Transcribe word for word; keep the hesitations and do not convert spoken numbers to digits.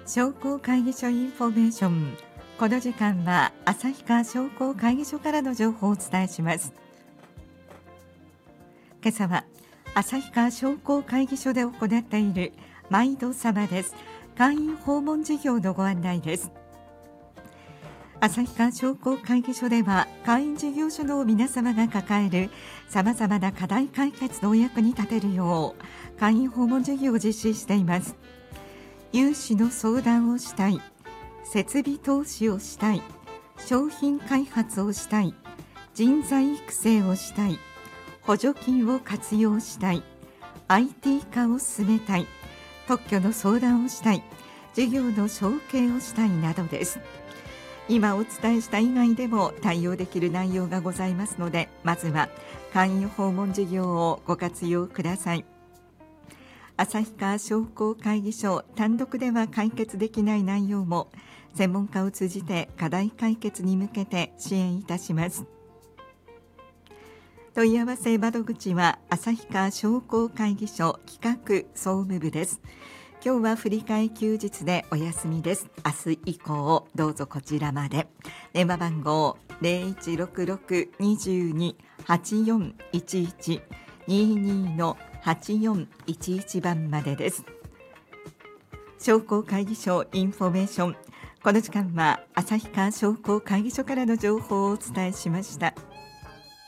商工会議所インフォメーション。この時間は旭川商工会議所からの情報をお伝えします。今朝は旭川商工会議所で行っている毎度様です。会員訪問事業のご案内です。旭川商工会議所では会員事業所の皆様が抱えるさまざまな課題解決のお役に立てるよう会員訪問事業を実施しています。融資の相談をしたい、設備投資をしたい、商品開発をしたい、人材育成をしたい、補助金を活用したい、 アイティー 化を進めたい、特許の相談をしたい、事業の承継をしたいなどです。今お伝えした以外でも対応できる内容がございますので、まずは会員訪問事業をご活用ください。旭川商工会議所単独では解決できない内容も専門家を通じて課題解決に向けて支援いたします。問い合わせ窓口は旭川商工会議所企画総務部です。今日は振り替え休日でお休みです。明日以降どうぞこちらまで。電話番号 ゼロいちろくろく にに はちよんいちいち にに のはちよんいちいち番までです。商工会議所インフォメーション。この時間は旭川商工会議所からの情報をお伝えしました。